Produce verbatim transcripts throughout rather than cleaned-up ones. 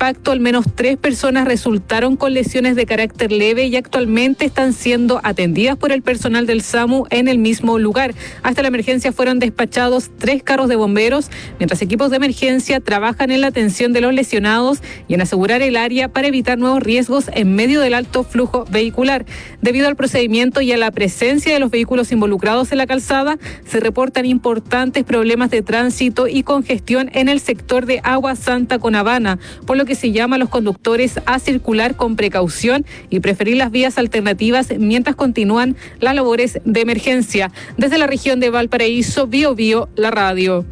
impacto, al menos tres personas resultaron con lesiones de carácter leve y actualmente están siendo atendidas por el personal del SAMU en el mismo lugar. Hasta la emergencia fueron despachados tres carros de bomberos, mientras equipos de emergencia trabajan en la atención de los lesionados y en asegurar el área para evitar nuevos riesgos en medio del alto flujo vehicular. Debido al procedimiento y a la presencia de los vehículos involucrados en la calzada, se reportan importantes problemas de tránsito y congestión en el sector de Agua Santa con Habana, por lo que se llama a los conductores a circular con precaución y preferir las vías alternativas mientras continúan las labores de emergencia. Desde la región de Valparaíso, Bio Bio, la radio.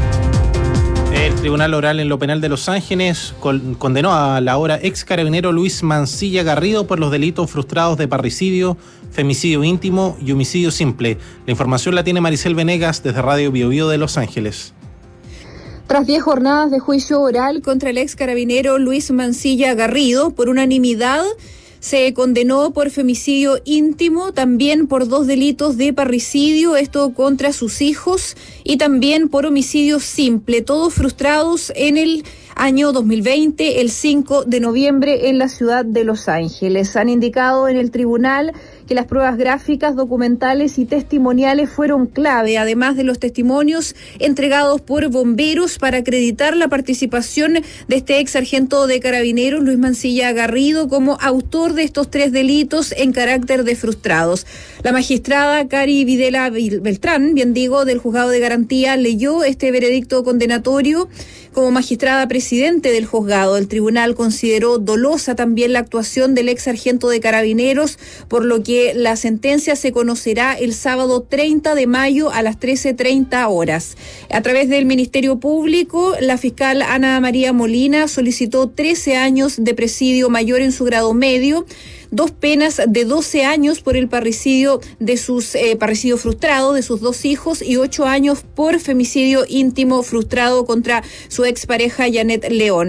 El Tribunal Oral en lo Penal de Los Ángeles con, condenó a la ahora ex carabinero Luis Mancilla Garrido por los delitos frustrados de parricidio, femicidio íntimo y homicidio simple. La información la tiene Maricel Venegas desde Radio Bio Bio de Los Ángeles. Tras diez jornadas de juicio oral contra el ex carabinero Luis Mancilla Garrido, por unanimidad se condenó por femicidio íntimo, también por dos delitos de parricidio, esto contra sus hijos, y también por homicidio simple, todos frustrados en el año dos mil veinte, el cinco de noviembre, en la ciudad de Los Ángeles. Han indicado en el tribunal que las pruebas gráficas, documentales y testimoniales fueron clave, además de los testimonios entregados por bomberos para acreditar la participación de este ex sargento de carabineros, Luis Mancilla Garrido, como autor de estos tres delitos en carácter de frustrados. La magistrada Cari Videla Beltrán, bien digo, del Juzgado de Garantía, leyó este veredicto condenatorio. Como magistrada presidente del juzgado, el tribunal consideró dolosa también la actuación del ex sargento de carabineros, por lo que la sentencia se conocerá el sábado treinta de mayo a las trece treinta horas. A través del Ministerio Público, la fiscal Ana María Molina solicitó trece años de presidio mayor en su grado medio, dos penas de doce años por el parricidio de sus eh, parricidio frustrado de sus dos hijos y ocho años por femicidio íntimo frustrado contra su expareja Janet León.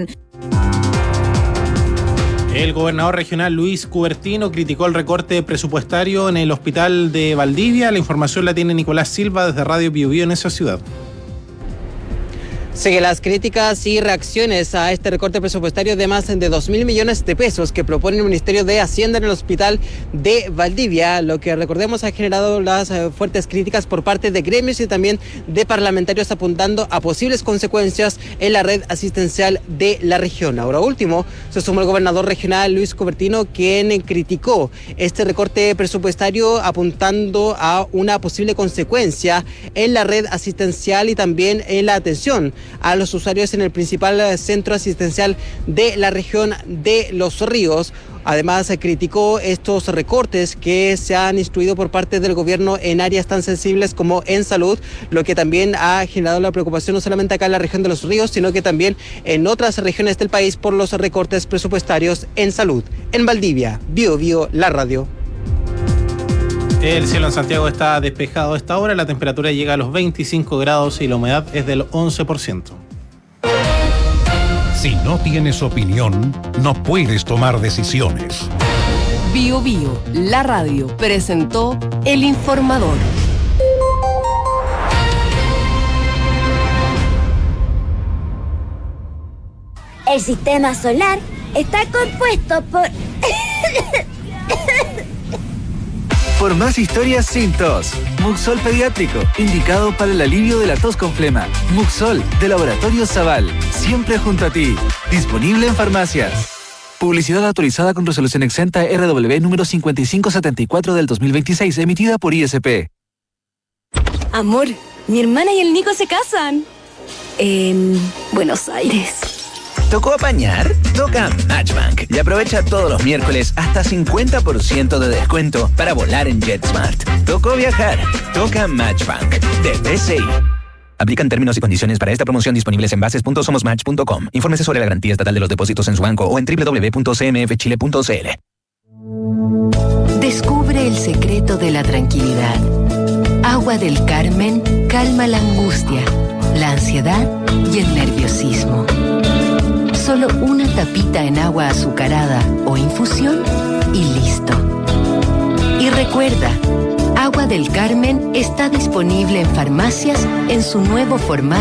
El gobernador regional Luis Cubertino criticó el recorte presupuestario en el hospital de Valdivia. La información la tiene Nicolás Silva desde Radio Bio Bio en esa ciudad. Sigue las críticas y reacciones a este recorte presupuestario de más de dos mil millones de pesos que propone el Ministerio de Hacienda en el hospital de Valdivia, lo que, recordemos, ha generado las eh, fuertes críticas por parte de gremios y también de parlamentarios apuntando a posibles consecuencias en la red asistencial de la región. Ahora último, se sumó el gobernador regional Luis Cubertino, quien criticó este recorte presupuestario apuntando a una posible consecuencia en la red asistencial y también en la atención a los usuarios en el principal centro asistencial de la región de Los Ríos. Además, criticó estos recortes que se han instruido por parte del gobierno en áreas tan sensibles como en salud, lo que también ha generado la preocupación no solamente acá en la región de Los Ríos, sino que también en otras regiones del país por los recortes presupuestarios en salud. En Valdivia, Bio Bio, la radio. El cielo en Santiago está despejado a esta hora, la temperatura llega a los veinticinco grados y la humedad es del once por ciento. Si no tienes opinión, no puedes tomar decisiones. Bio Bio, la radio, presentó El Informador. El sistema solar está compuesto por... Por más historias sin tos. Muxol Pediátrico, indicado para el alivio de la tos con flema. Muxol, de Laboratorio Zaval, siempre junto a ti. Disponible en farmacias. Publicidad autorizada con resolución exenta R W número cincuenta y cinco setenta y cuatro del dos mil veintiséis, emitida por I S P. Amor, mi hermana y el Nico se casan. En Buenos Aires. ¿Tocó apañar? Toca Matchbank y aprovecha todos los miércoles hasta cincuenta por ciento de descuento para volar en JetSmart. ¿Tocó viajar? Toca Matchbank de B C I. Aplican términos y condiciones para esta promoción disponibles en bases punto somos match punto com. Infórmese sobre la garantía estatal de los depósitos en su banco o en doble u doble u doble u punto c m f chile punto c l. Descubre el secreto de la tranquilidad. Agua del Carmen calma la angustia, la ansiedad y el nerviosismo. Solo una tapita en agua azucarada o infusión y listo. Y recuerda, Agua del Carmen está disponible en farmacias en su nuevo formato